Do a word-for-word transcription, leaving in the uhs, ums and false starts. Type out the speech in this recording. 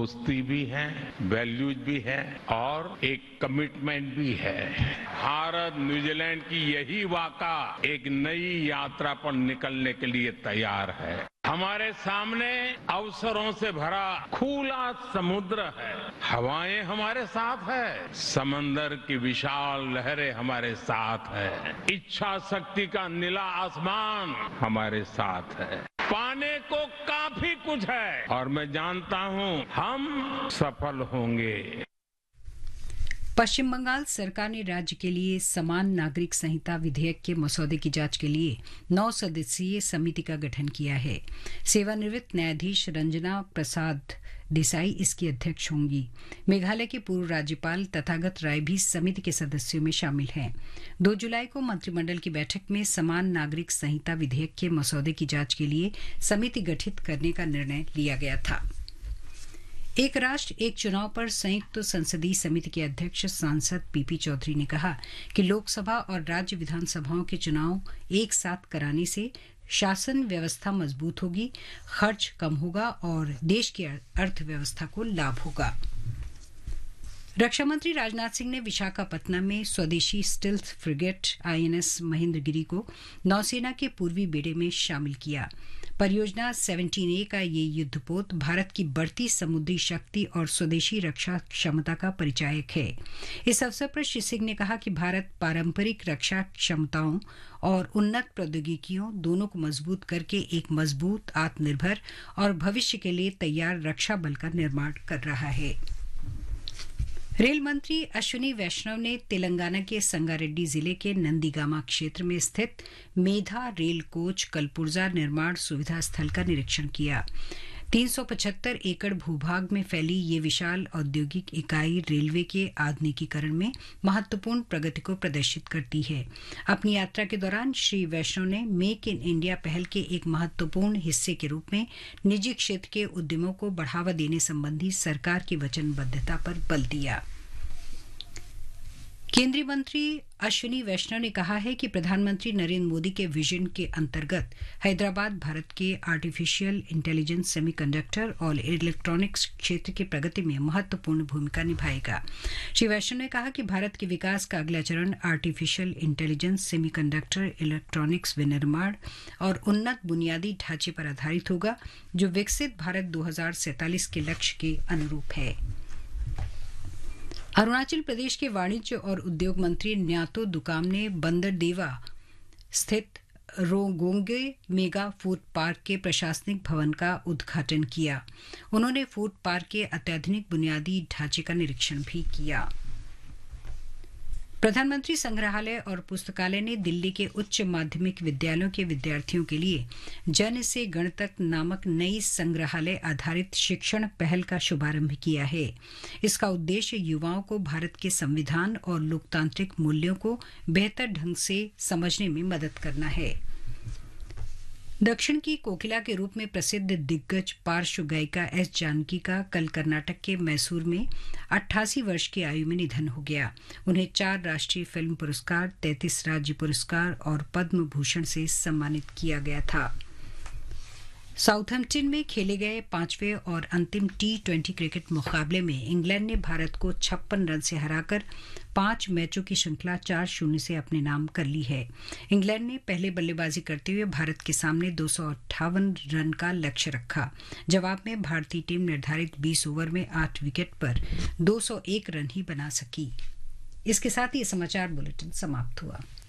दोस्ती भी है, वैल्यूज भी है और एक कमिटमेंट भी है। भारत न्यूजीलैंड की यही वाका एक नई यात्रा पर निकलने के लिए तैयार है। हमारे सामने अवसरों से भरा खुला समुद्र है, हवाएं हमारे साथ है, समंदर की विशाल लहरें हमारे साथ है, इच्छा शक्ति का नीला आसमान हमारे साथ है। पाने को काफी कुछ है और मैं जानता हूं हम सफल होंगे। पश्चिम बंगाल सरकार ने राज्य के लिए समान नागरिक संहिता विधेयक के मसौदे की जांच के लिए नौ सदस्यीय समिति का गठन किया है। सेवानिवृत्त न्यायाधीश रंजना प्रसाद देसाई इसकी अध्यक्ष होंगी। मेघालय के पूर्व राज्यपाल तथागत राय भी समिति के सदस्यों में शामिल हैं। दो जुलाई को मंत्रिमंडल की बैठक में समान नागरिक संहिता विधेयक के मसौदे की जांच के लिए समिति गठित करने का निर्णय लिया गया था। एक राष्ट्र एक चुनाव पर संयुक्त संसदीय समिति के अध्यक्ष सांसद पीपी चौधरी ने कहा कि लोकसभा और राज्य विधानसभाओं के चुनाव एक साथ कराने से शासन व्यवस्था मजबूत होगी, खर्च कम होगा और देश की अर्थव्यवस्था को लाभ होगा। रक्षा मंत्री राजनाथ सिंह ने विशाखापत्तनम में स्वदेशी स्टिल्थ फ्रिगेट आईएनएस महेंद्रगिरी को नौसेना के पूर्वी बेड़े में शामिल किया। परियोजना सत्रह ए का ये युद्धपोत भारत की बढ़ती समुद्री शक्ति और स्वदेशी रक्षा क्षमता का परिचायक है। इस अवसर पर श्री सिंह ने कहा कि भारत पारंपरिक रक्षा क्षमताओं और उन्नत प्रौद्योगिकियों दोनों को मजबूत करके एक मजबूत, आत्मनिर्भर और भविष्य के लिए तैयार रक्षा बल का निर्माण कर रहा है। रेल मंत्री अश्विनी वैष्णव ने तेलंगाना के संगारेड्डी जिले के नंदीगामा क्षेत्र में स्थित मेधा रेल कोच कलपुर्जा निर्माण सुविधा स्थल का निरीक्षण किया। तीन सौ पचहत्तर एकड़ भूभाग में फैली ये विशाल औद्योगिक इकाई रेलवे के आधुनिकीकरण में महत्वपूर्ण प्रगति को प्रदर्शित करती है। अपनी यात्रा के दौरान श्री वैष्णव ने मेक इन इंडिया पहल के एक महत्वपूर्ण हिस्से के रूप में निजी क्षेत्र के उद्यमों को बढ़ावा देने संबंधी सरकार की वचनबद्धता पर बल दिया। केंद्रीय मंत्री अश्विनी वैष्णव ने कहा है कि प्रधानमंत्री नरेंद्र मोदी के विजन के अंतर्गत हैदराबाद भारत के आर्टिफिशियल इंटेलिजेंस, सेमीकंडक्टर और इलेक्ट्रॉनिक्स क्षेत्र की प्रगति में महत्वपूर्ण भूमिका निभाएगा। श्री वैष्णव ने कहा कि भारत के विकास का अगला चरण आर्टिफिशियल इंटेलिजेंस, सेमीकंडक्टर, इलेक्ट्रॉनिक्स विनिर्माण और उन्नत बुनियादी ढांचे पर आधारित होगा, जो विकसित भारत दो हजार सैंतालीस के लक्ष्य के अनुरूप है। अरुणाचल प्रदेश के वाणिज्य और उद्योग मंत्री न्यातो दुकाम ने बंदरदेवा स्थित रोगोंगे मेगा फूड पार्क के प्रशासनिक भवन का उद्घाटन किया। उन्होंने फूड पार्क के अत्याधुनिक बुनियादी ढांचे का निरीक्षण भी किया। प्रधानमंत्री संग्रहालय और पुस्तकालय ने दिल्ली के उच्च माध्यमिक विद्यालयों के विद्यार्थियों के लिए जन से गण तक नामक नई संग्रहालय आधारित शिक्षण पहल का शुभारंभ किया है। इसका उद्देश्य युवाओं को भारत के संविधान और लोकतांत्रिक मूल्यों को बेहतर ढंग से समझने में मदद करना है। दक्षिण की कोकिला के रूप में प्रसिद्ध दिग्गज पार्श्व गायिका एस जानकी का कल कर्नाटक के मैसूर में अट्ठासी वर्ष की आयु में निधन हो गया। उन्हें चार राष्ट्रीय फिल्म पुरस्कार, तैंतीस राज्य पुरस्कार और पद्म भूषण से सम्मानित किया गया था। साउथहैम्पटन में खेले गए पांचवें और अंतिम टी ट्वेंटी क्रिकेट मुकाबले में इंग्लैंड ने भारत को छप्पन रन से हराकर पांच मैचों की श्रृंखला चार शून्य से अपने नाम कर ली है। इंग्लैंड ने पहले बल्लेबाजी करते हुए भारत के सामने दो सौ अट्ठावन रन का लक्ष्य रखा। जवाब में भारतीय टीम निर्धारित बीस ओवर में आठ विकेट पर दो सौ एक रन ही बना सकी। इसके साथ ही समाचार बुलेटिन समाप्त हुआ।